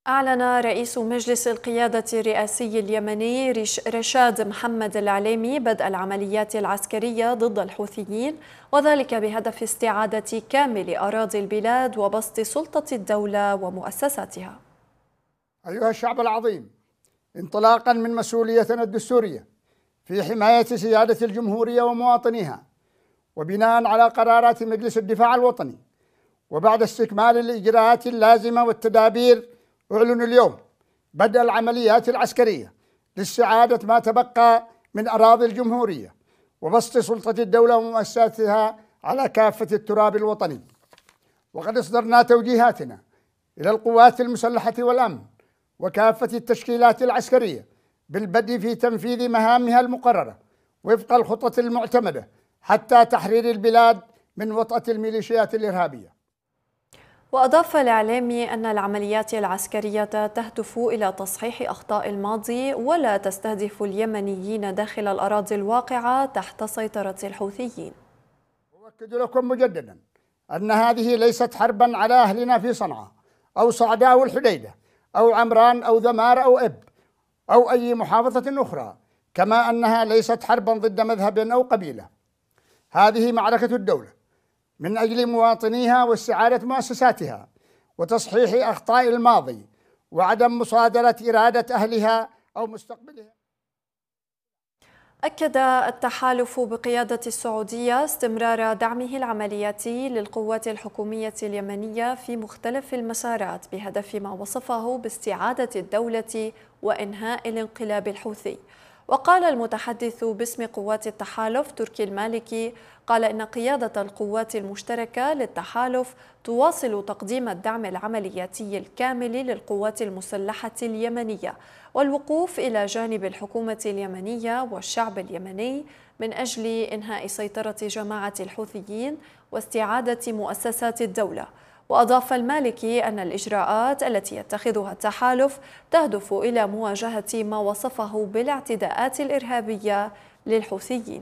أعلن رئيس مجلس القيادة الرئاسي اليمني رشاد محمد العليمي بدء العمليات العسكرية ضد الحوثيين، وذلك بهدف استعادة كامل أراضي البلاد وبسط سلطة الدولة ومؤسساتها. أيها الشعب العظيم، انطلاقا من مسؤوليتنا الدستورية في حماية سيادة الجمهورية ومواطنيها، وبناء على قرارات مجلس الدفاع الوطني، وبعد استكمال الإجراءات اللازمة والتدابير، أعلن اليوم بدء العمليات العسكرية لاستعادة ما تبقى من أراضي الجمهورية وبسط سلطة الدولة ومؤسساتها على كافة التراب الوطني. وقد أصدرنا توجيهاتنا إلى القوات المسلحة والأمن وكافة التشكيلات العسكرية بالبدء في تنفيذ مهامها المقررة وفق الخطط المعتمدة حتى تحرير البلاد من وطأة الميليشيات الإرهابية. وأضاف الإعلامي أن العمليات العسكرية تهدف إلى تصحيح أخطاء الماضي ولا تستهدف اليمنيين داخل الأراضي الواقعة تحت سيطرة الحوثيين. أؤكد لكم مجددا أن هذه ليست حربا على أهلنا في صنعاء أو صعداء والحديدة أو عمران أو ذمار أو إب أو أي محافظة أخرى، كما أنها ليست حربا ضد مذهب أو قبيلة. هذه معركة الدولة من أجل مواطنيها واستعادة مؤسساتها وتصحيح أخطاء الماضي وعدم مصادرة إرادة أهلها أو مستقبلها. أكد التحالف بقيادة السعودية استمرار دعمه العملياتي للقوات الحكومية اليمنية في مختلف المسارات بهدف ما وصفه باستعادة الدولة وإنهاء الانقلاب الحوثي. وقال المتحدث باسم قوات التحالف تركي المالكي قال إن قيادة القوات المشتركة للتحالف تواصل تقديم الدعم العملياتي الكامل للقوات المسلحة اليمنية والوقوف إلى جانب الحكومة اليمنية والشعب اليمني من أجل إنهاء سيطرة جماعة الحوثيين واستعادة مؤسسات الدولة. وأضاف المالكي أن الإجراءات التي يتخذها التحالف تهدف إلى مواجهة ما وصفه بالاعتداءات الإرهابية للحوثيين.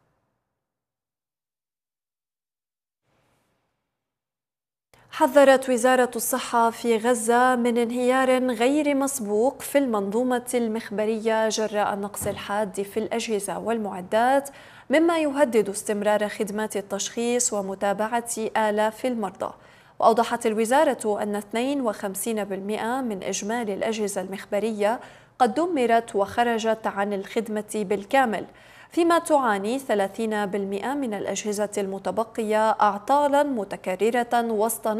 حذرت وزارة الصحة في غزة من انهيار غير مسبوق في المنظومة المخبرية جراء النقص الحاد في الأجهزة والمعدات، مما يهدد استمرار خدمات التشخيص ومتابعة آلاف المرضى. وأوضحت الوزارة أن 52% من إجمالي الأجهزة المخبرية قد دمرت وخرجت عن الخدمة بالكامل، فيما تعاني 30% من الأجهزة المتبقية أعطالاً متكررة وسط